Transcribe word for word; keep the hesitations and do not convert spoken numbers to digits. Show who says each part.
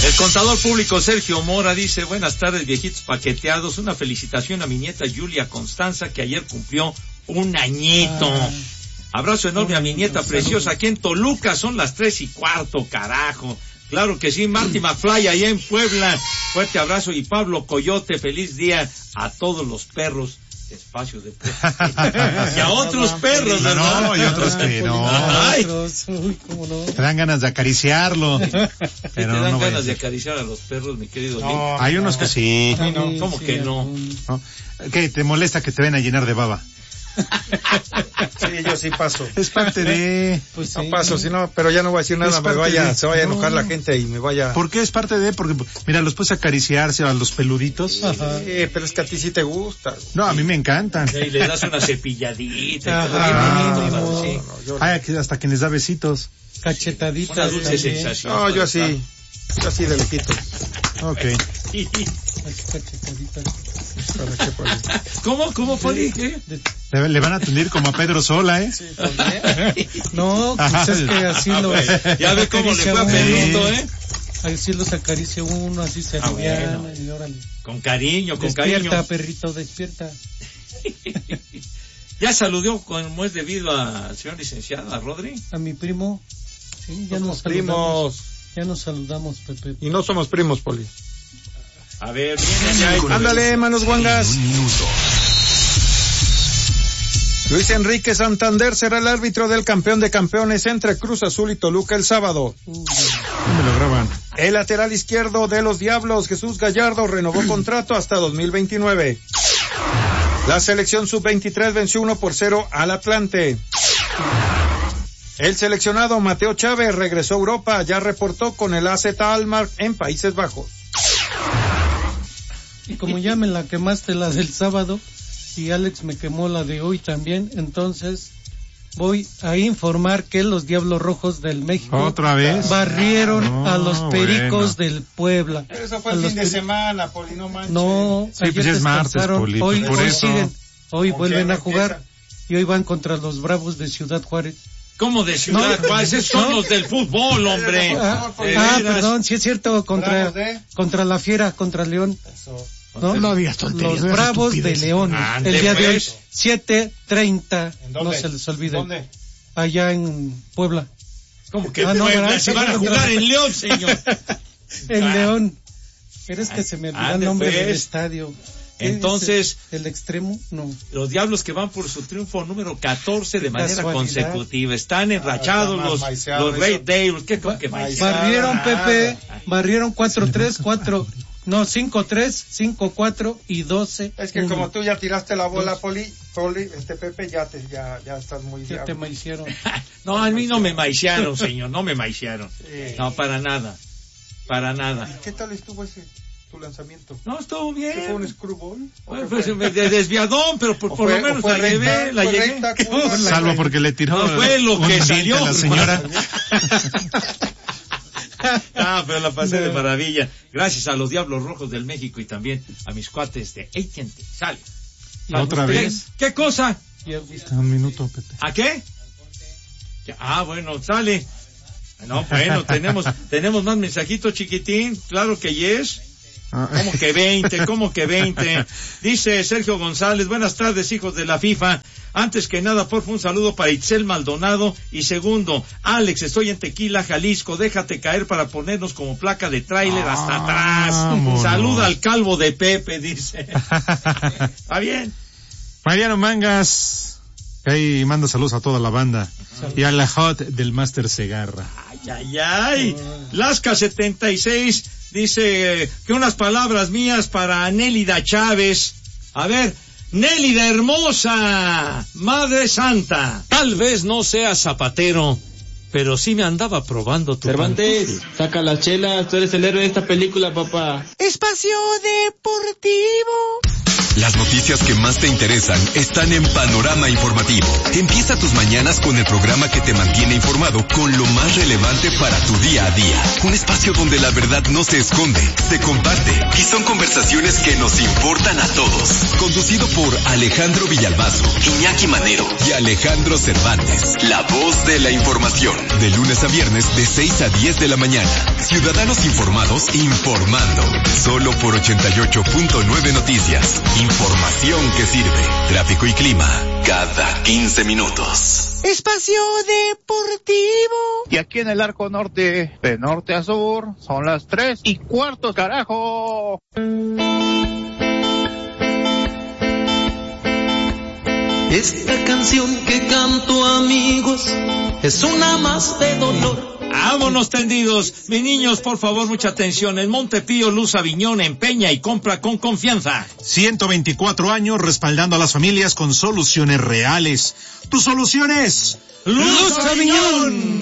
Speaker 1: El contador público Sergio Mora dice, buenas tardes viejitos paqueteados, una felicitación a mi nieta Julia Constanza que ayer cumplió un añito. Ah. Abrazo enorme a mi nieta preciosa aquí en Toluca, son las tres y cuarto, carajo. Claro que sí, Marty McFly allá en Puebla, fuerte abrazo. Y Pablo Coyote, feliz día a todos los perros de Espacio Deportivo. Y a otros perros,
Speaker 2: no,
Speaker 1: ¿verdad?
Speaker 2: No, y otros que no.
Speaker 1: Ay.
Speaker 3: Uy, ¿cómo no?
Speaker 2: Te dan ganas de acariciarlo.
Speaker 1: Pero te dan
Speaker 2: no
Speaker 1: ganas de acariciar a los perros, mi querido
Speaker 2: no,
Speaker 1: Link.
Speaker 2: Hay unos que sí.
Speaker 1: Ay, no. ¿Cómo
Speaker 3: sí,
Speaker 1: que no?
Speaker 2: no? ¿Qué? ¿Te molesta que te ven a llenar de baba?
Speaker 4: Sí, yo sí paso.
Speaker 2: Es parte de...
Speaker 4: Pues sí. No paso, si no, pero ya no voy a decir nada, me vaya, de... se vaya a enojar no. la gente y me vaya...
Speaker 2: ¿Por qué es parte de? Porque, mira, los puedes acariciarse a los peluditos.
Speaker 4: Ajá. Sí, pero es que a ti sí te gusta.
Speaker 2: No, a mí me encantan.
Speaker 1: Sí, le das una cepilladita.
Speaker 2: Ajá.
Speaker 1: Bien bonito,
Speaker 2: no,
Speaker 1: sí.
Speaker 2: no, no, yo... Ay, hasta que les da besitos.
Speaker 3: Cachetaditas.
Speaker 1: Una dulce también. Sensación.
Speaker 4: No, yo así, yo así de lejito.
Speaker 2: Ok.
Speaker 3: Cachetaditas.
Speaker 1: ¿Cómo? ¿Cómo, Poli? ¿Qué?
Speaker 2: Le, le van a atender como a Pedro Sola, ¿eh?
Speaker 3: Sí, no, pues es que así
Speaker 1: ah,
Speaker 3: lo...
Speaker 1: Bueno. Ya ve cómo le fue a Pedrito, ¿eh?
Speaker 3: Así los acaricia uno, así se
Speaker 1: ah,
Speaker 3: aliviana
Speaker 1: bueno.
Speaker 3: y órale.
Speaker 1: Con cariño, con
Speaker 3: despierta,
Speaker 1: cariño.
Speaker 3: Despierta, perrito, despierta.
Speaker 1: ¿Ya saludó como es debido al señor licenciado, a Rodri?
Speaker 3: A mi primo. Sí, ya
Speaker 4: somos
Speaker 3: nos
Speaker 4: primos.
Speaker 3: Ya nos saludamos, Pepe.
Speaker 4: Y no somos primos, Poli.
Speaker 1: A ver, viene ya.
Speaker 4: Ándale, manos guangas. Luis Enrique Santander será el árbitro del campeón de campeones entre Cruz Azul y Toluca el sábado.
Speaker 2: Uh, me lo graban.
Speaker 4: El lateral izquierdo de los Diablos, Jesús Gallardo, renovó contrato hasta dos mil veintinueve. La selección sub veintitrés venció uno por cero al Atlante. El seleccionado Mateo Chávez regresó a Europa, ya reportó con el A Z Alkmaar en Países Bajos.
Speaker 3: Y como ya me la quemaste la del sábado y Alex me quemó la de hoy también, entonces voy a informar que los Diablos Rojos del México
Speaker 2: otra vez
Speaker 3: barrieron
Speaker 2: no,
Speaker 3: a los Pericos
Speaker 2: bueno.
Speaker 3: del Puebla.
Speaker 4: Pero eso fue el fin de semana, Poli, no manches.
Speaker 3: No,
Speaker 2: sí, pues es martes, Poli,
Speaker 3: hoy,
Speaker 2: por
Speaker 3: hoy
Speaker 2: eso.
Speaker 3: siguen, hoy vuelven a jugar
Speaker 4: empiezan?
Speaker 3: Y hoy van contra los Bravos de Ciudad Juárez.
Speaker 1: ¿Cómo de Ciudad
Speaker 3: no,
Speaker 1: Juárez? Esos son
Speaker 3: no.
Speaker 1: los del fútbol, hombre.
Speaker 3: Ah, ah perdón, sí es cierto, contra
Speaker 4: de...
Speaker 3: contra la Fiera, contra León.
Speaker 4: Eso.
Speaker 3: No,
Speaker 2: no digas tonterías.
Speaker 3: Los Bravos de León.
Speaker 1: Ande,
Speaker 3: el día
Speaker 1: pues.
Speaker 3: de hoy, siete treinta, no se les olvide.
Speaker 4: ¿Dónde?
Speaker 3: Allá en Puebla.
Speaker 1: ¿Cómo que
Speaker 3: ah, no,
Speaker 1: Puebla?
Speaker 3: ¿verdad?
Speaker 1: Se van a jugar en León, señor.
Speaker 3: En
Speaker 1: ah.
Speaker 3: León. Pero es que se me olvidó
Speaker 1: Ande,
Speaker 3: el nombre
Speaker 1: pues.
Speaker 3: del estadio.
Speaker 1: Entonces,
Speaker 3: el extremo, no.
Speaker 1: Los Diablos que van por su triunfo número catorce de manera
Speaker 3: Casualidad.
Speaker 1: consecutiva. Están enrachados
Speaker 4: ah,
Speaker 1: los,
Speaker 4: maiceado,
Speaker 1: los Red Devils. ¿Qué con que maiceado?
Speaker 3: Barrieron, Pepe, barrieron cuatro tres, cuatro, no, cinco tres, cinco cuatro y doce.
Speaker 4: Es que uno. Como tú ya tiraste la bola, Poli, Poli, este Pepe, ya te, ya, ya estás muy...
Speaker 3: Ya te maiciaron.
Speaker 1: No, a mí no me maiciaron, señor, no me maiciaron.
Speaker 4: Sí.
Speaker 1: No, para nada, para nada.
Speaker 4: ¿Qué tal estuvo ese... tu lanzamiento?
Speaker 1: No, estuvo bien.
Speaker 4: ¿Qué fue un screwball?
Speaker 1: Pues, pues, de desviadón, pero por, por
Speaker 4: fue,
Speaker 1: lo menos
Speaker 4: la
Speaker 1: recta, llevé, la llegué.
Speaker 4: Recta,
Speaker 2: salvo porque le tiró.
Speaker 1: No fue lo que salió.
Speaker 2: A la señora.
Speaker 1: Ah, pero la pasé no. de maravilla. Gracias a los Diablos Rojos del México y también a mis cuates de A T and T. Sale.
Speaker 2: ¿Otra vez?
Speaker 1: ¿Qué cosa?
Speaker 2: Un minuto, Pepe.
Speaker 1: ¿A qué? Ah, bueno, sale. No, bueno, tenemos, tenemos más mensajitos, chiquitín. Claro que yes. ¿Cómo que veinte? ¿Cómo que veinte? Dice Sergio González, buenas tardes, hijos de la FIFA. Antes que nada, por favor, un saludo para Itzel Maldonado. Y segundo, Alex, estoy en Tequila, Jalisco. Déjate caer para ponernos como placa de tráiler ah, hasta atrás. Mono. Saluda al calvo de Pepe, dice. ¿Está bien?
Speaker 2: Mariano Mangas, ahí manda saludos a toda la banda. Salud. Y a la hot del Master Segarra.
Speaker 1: Ay, ay, ay. Lasca setenta y seis dice que unas palabras mías para Nélida Chávez. A ver, Nélida hermosa, Madre Santa. Tal vez no sea zapatero, pero sí me andaba probando tu
Speaker 5: Cervantes,
Speaker 1: pantalón.
Speaker 5: Saca las chelas, tú eres el héroe de esta película, papá.
Speaker 6: Espacio Deportivo.
Speaker 5: Las noticias que más te interesan están en Panorama Informativo. Empieza tus mañanas con el programa que te mantiene informado con lo más relevante para tu día a día. Un espacio donde la verdad no se esconde, se comparte y son conversaciones que nos importan a todos. Conducido por Alejandro Villalbazo, Iñaki Manero y Alejandro Cervantes. La voz de la información. De lunes a viernes de seis a diez de la mañana. Ciudadanos informados informando. Solo por ochenta y ocho punto nueve Noticias. Información que sirve. Tráfico y clima cada quince minutos.
Speaker 6: Espacio Deportivo.
Speaker 7: Y aquí en el Arco Norte, de norte a sur, son las tres y cuarto, carajo.
Speaker 6: Esta canción que canto, amigos, es una más de dolor.
Speaker 1: Vámonos tendidos. Mis niños, por favor, mucha atención. En Montepío, Luz Aviñón empeña y compra con confianza.
Speaker 2: ciento veinticuatro años respaldando a las familias con soluciones reales. ¡Tu solución es
Speaker 1: Luz Aviñón!